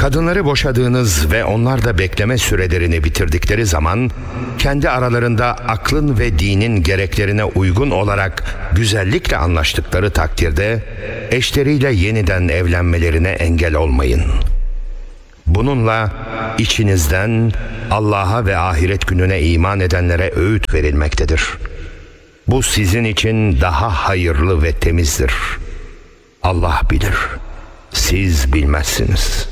Kadınları boşadığınız ve onlar da bekleme sürelerini bitirdikleri zaman kendi aralarında aklın ve dinin gereklerine uygun olarak güzellikle anlaştıkları takdirde eşleriyle yeniden evlenmelerine engel olmayın. Bununla içinizden Allah'a ve ahiret gününe iman edenlere öğüt verilmektedir. Bu sizin için daha hayırlı ve temizdir. Allah bilir, siz bilmezsiniz.